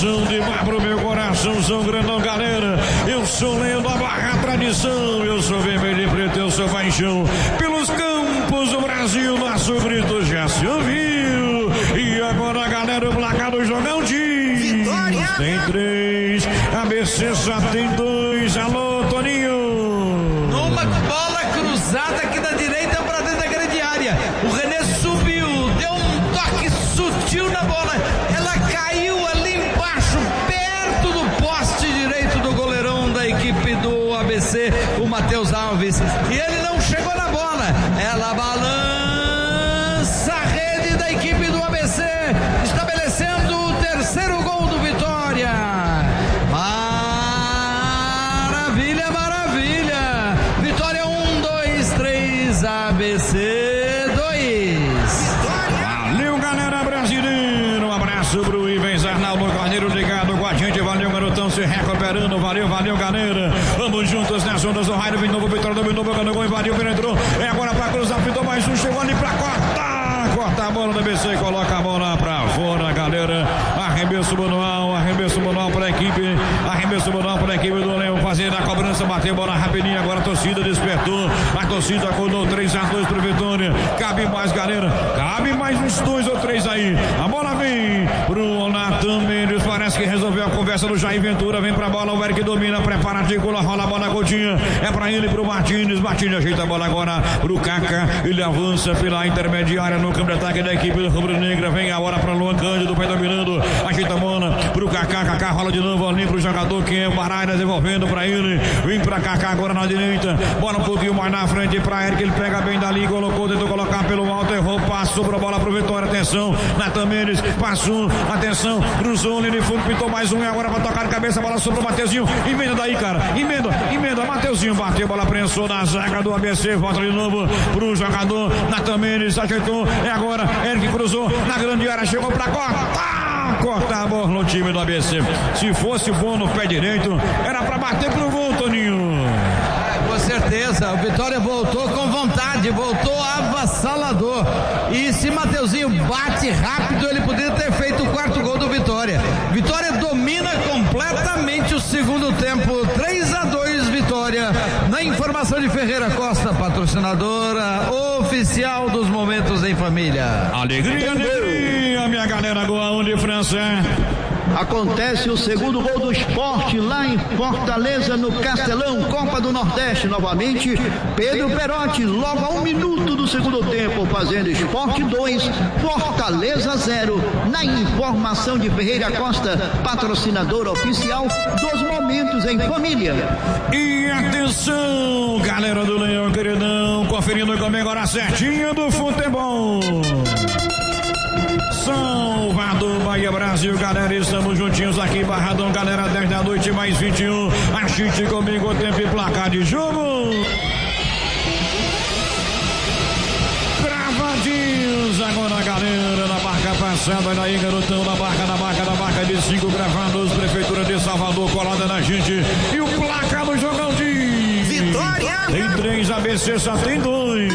emoção demais pro meu coração, São Grandão, galera. Eu sou Leão da Barra, tradição. Eu sou vermelho e preto, eu sou paixão. Pelos campos do Brasil, nosso grito já se ouviu. E agora, galera, o placar do jogão de Vitória tem 3, ABC só tem 2. Alô, Toninho. Numa bola cruzada aqui da direita pra dentro da grande área. O René subiu, deu um toque sutil na bola. Ela caiu ali embaixo, perto do poste direito do goleirão da equipe do ABC, o Matheus Alves. E ele não chegou na bola. Ela balança a rede da equipe do ABC, estabelecendo o terceiro gol do Vitória. Maravilha, maravilha. Vitória 1, 2, 3, ABC 2. Valeu, galera brasileira. Um abraço pro Ivens Arnaldo Cordeiro ligado com a gente. Valeu, garotão, se recuperando. Valeu, valeu, galera. Vamos juntos nas ondas do raio. De novo, Vitória dominou, ganhou gol, invadiu, penetrou. É agora pra cruzar, pintou mais um, chegou ali pra cortar. Corta a bola do ABC, coloca a bola pra fora, galera. Arremesso manual pra equipe. Arremesso manual pra equipe do Leão. Fazer a cobrança, bateu a bola rapidinho. Agora a torcida despertou. A torcida acordou 3-2 pro Vitória. Cabe mais, galera. Cabe mais uns 2 ou 3 aí. A bola vem pro Natan Mendes. Parece que resolveu a conversa do Jair Ventura. Vem pra bola, o Eric domina, prepara a articula, rola a bola, Coutinho. É pra ele, pro Martins. Martins ajeita a bola agora pro Kaká. Ele avança pela intermediária no campo de ataque da equipe do Rubro Negra. Vem a bola pra Luan Cândido, vai dominando. Ajeita a bola pro Kaká. Kaká rola de novo ali pro jogador que é o Baralhas, devolvendo pra ele. Vem pra Kaká agora na direita. Bola um pouquinho mais na frente pra Eric. Ele pega bem dali, colocou, tentou colocar pelo alto, errou, passou pra bola pro Vitória. Atenção, Natan Mendes, passou, atenção, cruzou, linha de fundo, pintou mais um. E agora pra tocar de cabeça, a bola sobrou pro Mateuzinho. Emenda daí, cara, emenda, Mateuzinho bateu, bola prensou na zaga do ABC. Volta de novo pro jogador Natan Mendes, ajeitou, é agora, Eric cruzou na grande área, chegou pra cortar a bola no time do ABC. Se fosse bom no pé direito, era pra bater pro gol, Toninho. Com certeza, o Vitória voltou com vontade, voltou avassalador. E se Mateuzinho bate rápido, ele poderia ter feito o quarto gol do Vitória. Vitória domina completamente o segundo tempo, 3-2 Vitória. Na informação de Ferreira Costa, patrocinadora oficial dos Momentos em Família. Alegria, alegria, minha galera, gol de França. Acontece o segundo gol do Sport lá em Fortaleza, no Castelão, Copa do Nordeste. Novamente, Pedro Perotti, logo a 1 minuto do segundo tempo, fazendo Sport 2, Fortaleza 0. Na informação de Ferreira Costa, patrocinador oficial dos Momentos em Família. E atenção, galera do Leão, queridão, conferindo como agora certinho do futebol. Salvador, Bahia, Brasil, galera, estamos juntinhos aqui, Barradão, galera, 10 da noite, mais 21, assiste comigo o tempo e placar de jogo. Gravadinhos, agora, galera, na barca passada, olha aí, garotão, na barca de 5 gravados, Prefeitura de Salvador, colada na gente, e o placar do jogão de Vitória. Tem 3, ABC só tem 2.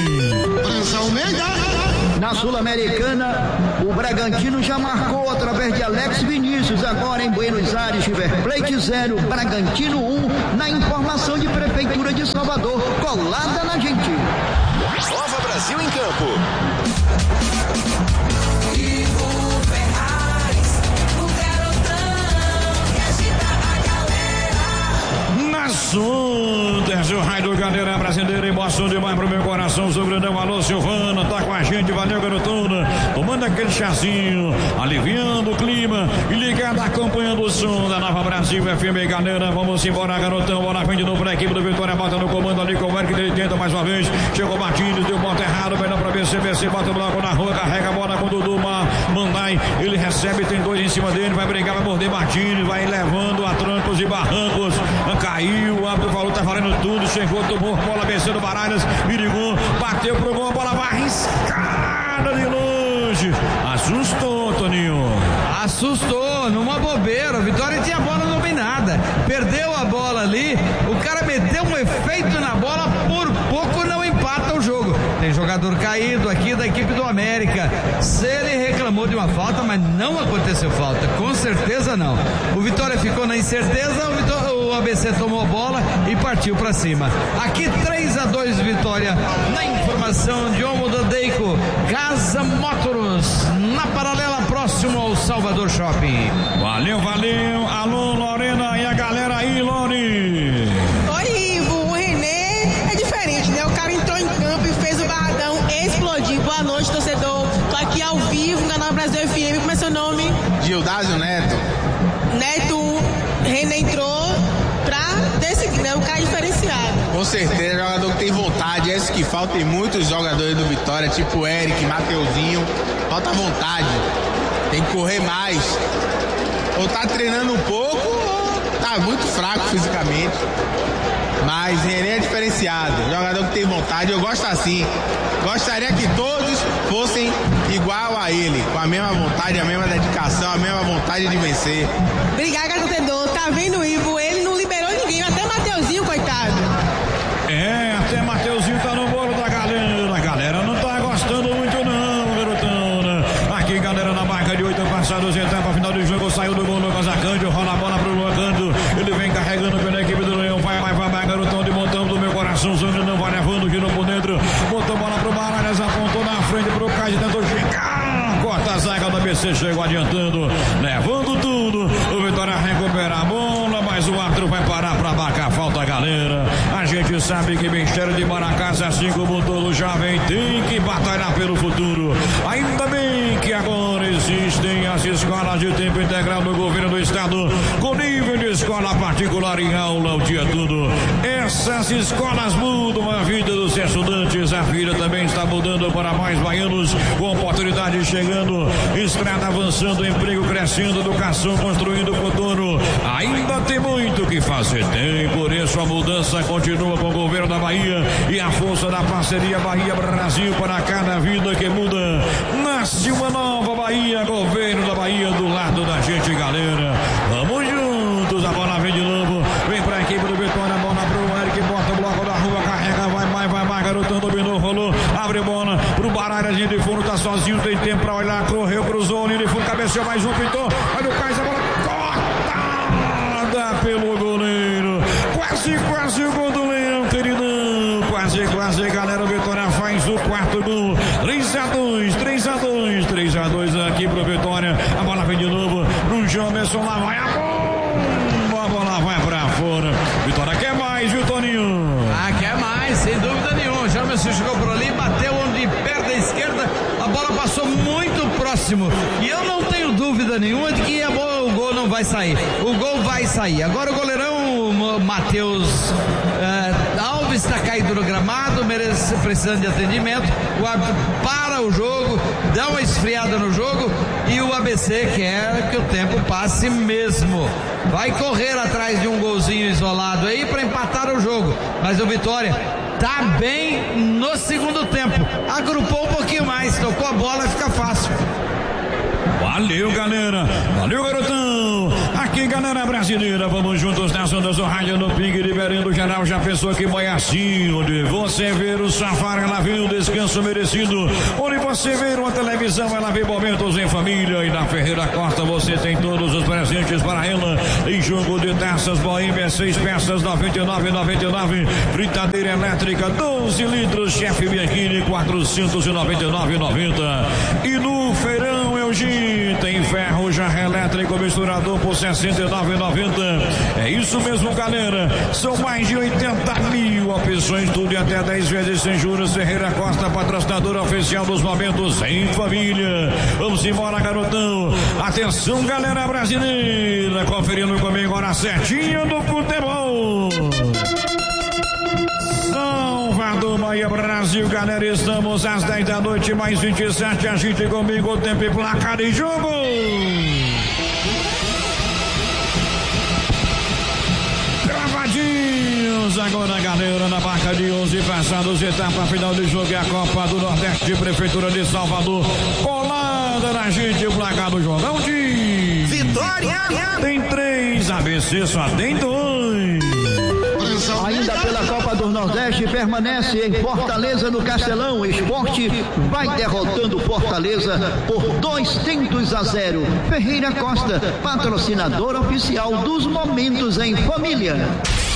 Na Sul-Americana, o Bragantino já marcou através de Alex Vinícius. Agora em Buenos Aires, River Plate 0, Bragantino 1. Na informação de Prefeitura de Salvador, colada na gente. Nova Brasil em campo. Ondas, o raio do galera brasileira, emoção demais pro meu coração, sou grandão, alô Silvana, tá com a gente, valeu garotona, tomando aquele chazinho, aliviando o clima e ligado, acompanhando o som da Nova Brasil FM, galera, vamos embora garotão, bola frente de novo pra equipe do Vitória, bota no comando ali com o Eric, ele tenta mais uma vez, chegou Martins, deu bota errado, vai lá pra BC, bota o bloco na rua, carrega a bola com o Dudu Mandai, ele recebe, tem 2 em cima dele, vai brigar, vai morder Martins, vai levando a trancos e barrancos, caiu, o árbitro falou, tá valendo tudo, chegou, tomou bola, BC do Baralhas, mirigou, bateu pro gol, a bola vai arriscada de longe, assustou, Toninho. Assustou, numa bobeira, o Vitória tinha a bola dominada, perdeu a bola ali, o cara meteu um efeito na bola, por pouco não empata o jogo. Tem Tem jogador caído aqui da equipe do América. Se ele reclamou de uma falta, mas não aconteceu falta, com certeza não. O Vitória ficou na incerteza, o ABC tomou a bola e partiu pra cima. Aqui 3-2 Vitória. Na informação de Olmo Dodeico, Casa Motors, na paralela próximo ao Salvador Shopping. Valeu. Alô, Lorena e a galera aí, Lore. Oi, Ivo, o Renê é diferente, né? O cara entrou em campo e fez o barradão explodir. Boa noite, torcedor. Tô aqui ao vivo no canal Brasil FM. Como é seu nome? Gildásio Neto. Neto, Renê entrou pra decidir, né? O cara é diferenciado. Com certeza, jogador que tem vontade. É isso que falta em muitos jogadores do Vitória, tipo Eric, Mateuzinho. Falta vontade. Tem que correr mais. Ou tá treinando um pouco, ou tá muito fraco fisicamente. Mas René é diferenciado, jogador que tem vontade, eu gosto assim. Gostaria que todos fossem igual a ele, com a mesma vontade, a mesma dedicação, a mesma vontade de vencer. Obrigada, torcedor. Tá vendo, Ivo? Ele não liberou ninguém, até Mateuzinho, coitado. Até Mateuzinho tá no bolo da galera. A galera não tá gostando muito não, garotão. Aqui, galera, na marca de 8 passados, etapa final do jogo, saiu do gol Lucas Acândio, rola a bola pro Lucândio, ele vem carregando pela equipe do Leão, vai, garotão de montão do meu coração, sangue não vai levando, girou por dentro, botou bola pro Baralhas, apontou na frente pro Caio, tentou chegar, corta a zaga do ABC, chegou adiantando, levando tudo, o Vitória recupera a bola, mas o árbitro vai parar pra marcar a falta, galera. A gente sabe que Ministério de Maracás, assim como todo jovem, tem que batalhar pelo futuro. Ainda bem que agora existem as escolas de tempo integral do governo do estado, com nível de escola particular em aula o dia todo. Essas escolas mudam a vida dos estudantes. A vida também está mudando para mais baianos, com oportunidade chegando, estrada avançando, emprego crescendo, educação construindo o futuro. Ainda tem muito que fazer, tem, por isso a mudança continua com o governo da Bahia e a força da parceria Bahia-Brasil. Para cada vida que muda, nasce uma nova Bahia, governo da Bahia do lado da gente, galera. Vamos juntos, a bola vem de novo, vem pra equipe do Vitória, a bola pro Eric, bota o bloco da rua, carrega, vai, garotão, dominou, rolou, abre bola pro Baralhas, linha de fundo, tá sozinho, tem tempo pra olhar, correu, cruzou, linha de fundo, cabeceou mais um, pintou, olha o Caio, a bola cortada pelo goleiro, quase o gol do Leão, queridão, quase, galera, o Vitória faz o quarto gol, 3-2 aqui pro Vitória, a bola vem de novo pro Jamerson, lá vai a bola vai pra fora, Vitória quer mais, viu, Toninho? Quer mais, sem dúvida nenhuma. O Jamerson chegou por ali, bateu onde perto da esquerda, a bola passou muito próximo, e eu não tenho dúvida nenhuma de que o gol não vai sair, o gol vai sair. Agora o goleirão Matheus Alves está caído no gramado, precisando de atendimento, o árbitro para o jogo, dá uma esfriada no jogo, e o ABC quer que o tempo passe mesmo, vai correr atrás de um golzinho isolado aí para empatar o jogo, mas o Vitória tá bem no segundo tempo, agrupou um pouquinho mais, tocou a bola e fica fácil. Valeu, galera. Valeu, garotão. Aqui, galera brasileira, vamos juntos nas ondas do rádio no Ping, liberando geral. Já pensou que foi assim, onde você ver o safari, ela vê o descanso merecido. Onde você ver uma televisão, ela vê momentos em família. E na Ferreira Costa você tem todos os presentes para ela. Em jogo de taças, Boêmia, 6 peças, 99,99. Fritadeira elétrica, 12 litros, Chefe Bianchini, 499,90. E no feirão, Eugênio, tem ferro jarra elétrico misturador por 69,90. É isso mesmo, galera. São mais de 80 mil opções, tudo e até 10 vezes sem juros. Ferreira Costa, patrocinadora oficial dos momentos em família. Vamos embora, garotão. Atenção, galera brasileira, conferindo comigo agora a certinha do futebol. Salvador, Bahia, Brasil, galera, estamos às 10 da noite, mais 27, a gente comigo, o tempo e placar de jogo. Gravadinhos, agora, galera, na marca de 11 passados, etapa final de jogo, é a Copa do Nordeste, Prefeitura de Salvador, colada na gente, o placar do jogão de Vitória! Tem 3, ABC só tem 2. Ainda pela Copa do do Nordeste permanece em Fortaleza, no Castelão. O Sport vai derrotando Fortaleza por 2-0. Ferreira Costa, patrocinador oficial dos Momentos em Família.